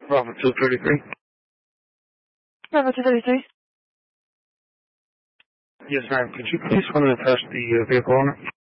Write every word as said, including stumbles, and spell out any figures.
Bravo two thirty-three. Bravo two thirty-three. Yes, ma'am. Could you please want to attach the uh, vehicle owner?